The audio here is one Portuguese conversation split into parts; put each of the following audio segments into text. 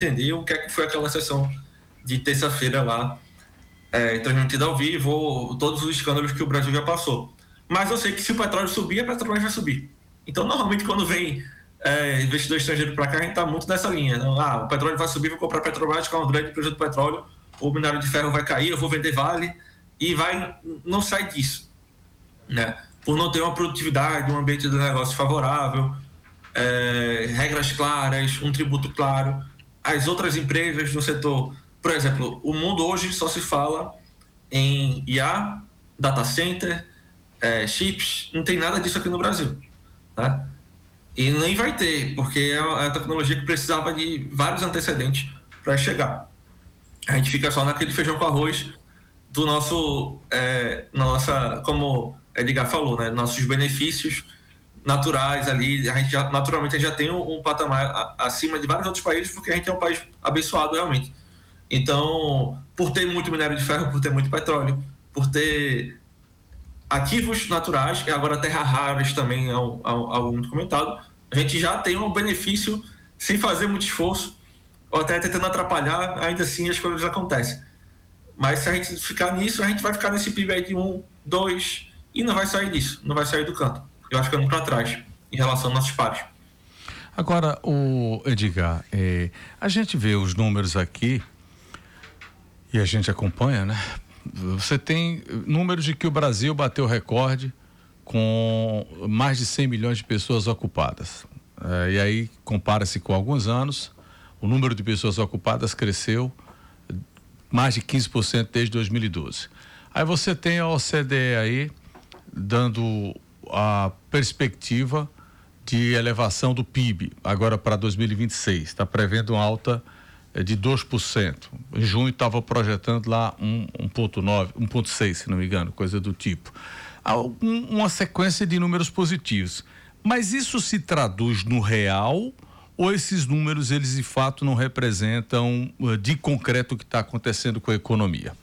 entender o que é que foi aquela sessão de terça-feira lá, transmitida ao vivo, todos os escândalos que o Brasil já passou. Mas eu sei que se o petróleo subir, a Petrobras vai subir. Então, normalmente, quando vem investidor estrangeiro para cá, a gente está muito nessa linha. O petróleo vai subir, vou comprar a Petrobras, que é uma grande empresa do petróleo, o minério de ferro vai cair, eu vou vender Vale, e não sai disso, né? Por não ter uma produtividade, um ambiente de negócio favorável, regras claras, um tributo claro. As outras empresas do setor, por exemplo, o mundo hoje só se fala em IA, data center, chips, não tem nada disso aqui no Brasil, tá? E nem vai ter, porque é a tecnologia que precisava de vários antecedentes para chegar. A gente fica só naquele feijão com arroz do como Edgar falou, né? Nossos benefícios naturais ali, naturalmente a gente já tem um patamar acima de vários outros países, porque a gente é um país abençoado realmente. Então, por ter muito minério de ferro, por ter muito petróleo, por ter ativos naturais, e agora terras raras também é algo muito comentado, a gente já tem um benefício sem fazer muito esforço, ou até tentando atrapalhar, ainda assim as coisas acontecem. Mas se a gente ficar nisso, a gente vai ficar nesse PIB aí de 1, 2, e não vai sair disso, não vai sair do canto. Eu acho que ficando para trás em relação aos nossos pares. Agora, o Edgar, a gente vê os números aqui e a gente acompanha, né? Você tem números de que o Brasil bateu recorde com mais de 100 milhões de pessoas ocupadas. E aí compara-se com alguns anos, o número de pessoas ocupadas cresceu mais de 15% desde 2012. Aí você tem a OCDE aí dando a perspectiva de elevação do PIB agora para 2026, está prevendo uma alta de 2%. Em junho estava projetando lá 1,9, 1,6, se não me engano, coisa do tipo. Uma sequência de números positivos. Mas isso se traduz no real ou esses números, eles de fato não representam de concreto o que está acontecendo com a economia?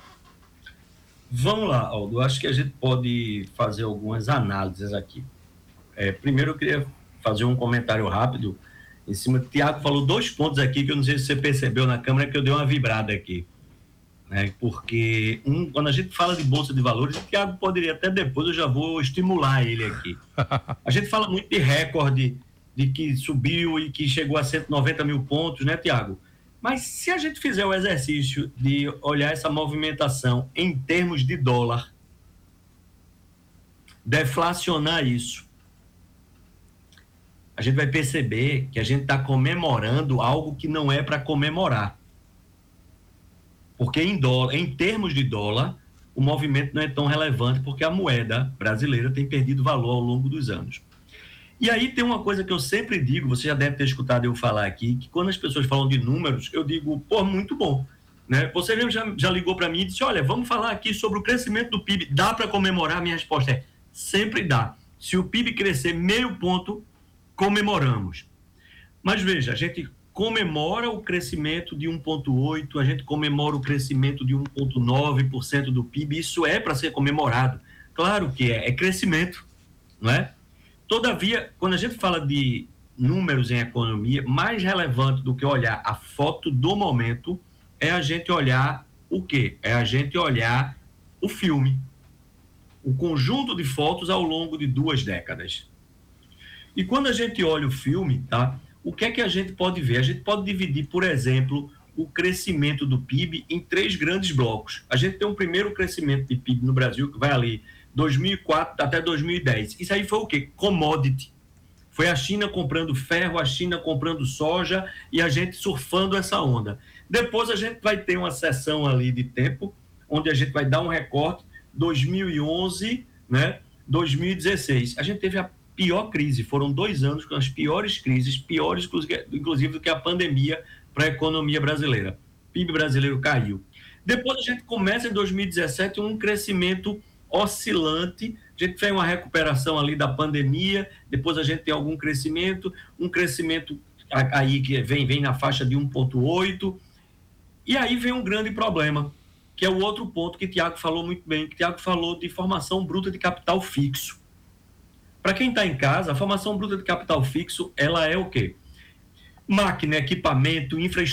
Vamos lá, Aldo. Acho que a gente pode fazer algumas análises aqui. Primeiro eu queria fazer um comentário rápido em cima. O Tiago falou 2 pontos aqui que eu não sei se você percebeu na câmera, que eu dei uma vibrada aqui, né? Porque quando a gente fala de Bolsa de Valores, o Tiago poderia até depois, eu já vou estimular ele aqui. A gente fala muito de recorde, de que subiu e que chegou a 190 mil pontos, né, Tiago? Mas se a gente fizer o exercício de olhar essa movimentação em termos de dólar, deflacionar isso, a gente vai perceber que a gente está comemorando algo que não é para comemorar. Porque em termos de dólar, o movimento não é tão relevante, porque a moeda brasileira tem perdido valor ao longo dos anos. E aí tem uma coisa que eu sempre digo, você já deve ter escutado eu falar aqui, que quando as pessoas falam de números, eu digo, muito bom, né? Você mesmo já ligou para mim e disse, olha, vamos falar aqui sobre o crescimento do PIB, dá para comemorar? Minha resposta é, sempre dá. Se o PIB crescer 0,5 ponto, comemoramos. Mas veja, a gente comemora o crescimento de 1,8, a gente comemora o crescimento de 1,9% do PIB, isso é para ser comemorado. Claro que é crescimento, não é? Todavia, quando a gente fala de números em economia, mais relevante do que olhar a foto do momento é a gente olhar o quê? É a gente olhar o filme, o conjunto de fotos ao longo de 2 décadas. E quando a gente olha o filme, tá? O que é que a gente pode ver? A gente pode dividir, por exemplo, o crescimento do PIB em 3 grandes blocos. A gente tem um primeiro crescimento de PIB no Brasil que vai ali 2004 até 2010. Isso aí foi o quê? Commodity. Foi a China comprando ferro, a China comprando soja e a gente surfando essa onda. Depois a gente vai ter uma sessão ali de tempo, onde a gente vai dar um recorte, 2011, né? 2016. A gente teve a pior crise, foram 2 anos com as piores crises, piores inclusive do que a pandemia para a economia brasileira. O PIB brasileiro caiu. Depois a gente começa em 2017 um crescimento oscilante, a gente fez uma recuperação ali da pandemia, depois a gente tem algum crescimento, um crescimento aí que vem na faixa de 1,8, e aí vem um grande problema, que é o outro ponto que o Tiago falou muito bem, que o Tiago falou de formação bruta de capital fixo. Para quem está em casa, a formação bruta de capital fixo, ela é o quê? Máquina, equipamento, infraestrutura,